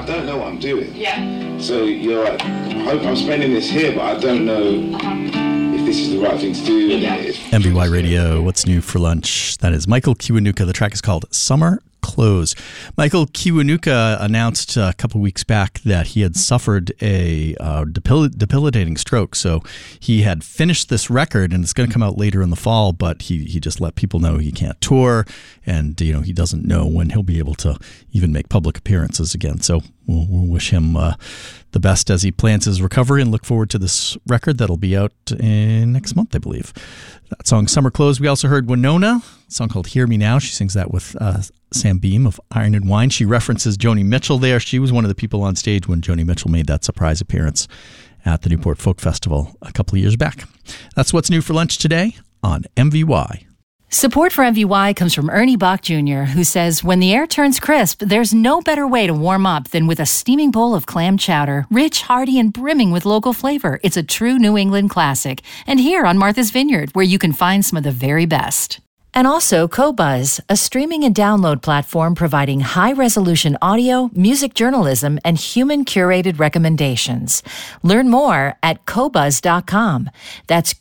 I don't know what I'm doing. Yeah. So you're like, I'm spending this here, but I don't know if this is the right thing to do. Yeah. MVY Radio, what's new for lunch? That is Michael Kiwanuka. The track is called Summer Close. Michael Kiwanuka announced a couple weeks back that he had suffered a debilitating stroke. So he had finished this record, and it's going to come out later in the fall, but he just let people know he can't tour, and he doesn't know when he'll be able to even make public appearances again. So we'll wish him the best as he plans his recovery, and look forward to this record that'll be out next month, I believe. That song, Summer Close. We also heard Winona, a song called Hear Me Now. She sings that with Sam Beam of Iron and Wine. She references Joni Mitchell there. She was one of the people on stage when Joni Mitchell made that surprise appearance at the Newport Folk Festival a couple of years back. That's what's new for lunch today on MVY. Support for MVY comes from Ernie Bach Jr., who says, when the air turns crisp, there's no better way to warm up than with a steaming bowl of clam chowder. Rich, hearty, and brimming with local flavor. It's a true New England classic. And here on Martha's Vineyard, where you can find some of the very best. And also Qobuz, a streaming and download platform providing high-resolution audio, music journalism, and human-curated recommendations. Learn more at Qobuz.com. That's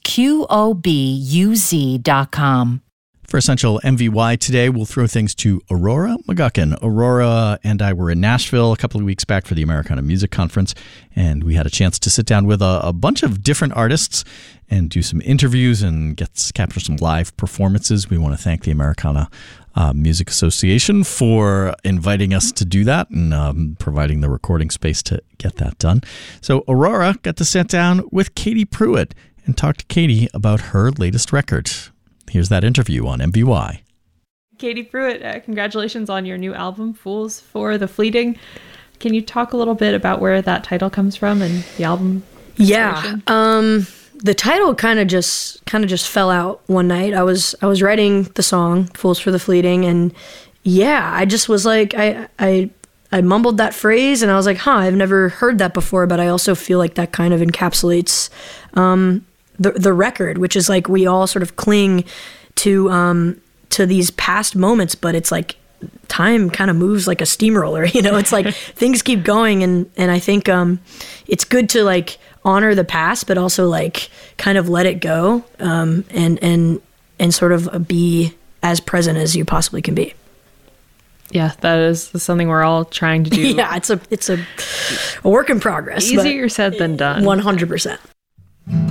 QOBUZ.com. For Essential MVY today, we'll throw things to Aurora McGuckin. Aurora and I were in Nashville a couple of weeks back for the Americana Music Conference, and we had a chance to sit down with a bunch of different artists and do some interviews and capture some live performances. We want to thank the Americana Music Association for inviting us to do that and providing the recording space to get that done. So Aurora got to sit down with Katie Pruitt and talk to Katie about her latest record. Here's that interview on MVY. Katie Pruitt, congratulations on your new album, Fools for the Fleeting. Can you talk a little bit about where that title comes from and the album inspiration? Yeah, the title kind of just fell out one night. I was writing the song, Fools for the Fleeting, and yeah, I just was like, I mumbled that phrase, and I was like, I've never heard that before, but I also feel like that kind of encapsulates the record, which is like we all sort of cling to these past moments, but it's like time kind of moves like a steamroller, it's like things keep going, and I think it's good to like honor the past, but also like kind of let it go, and sort of be as present as you possibly can be. Yeah, that is something we're all trying to do. Yeah, it's a work in progress. Easier said than done. 100%.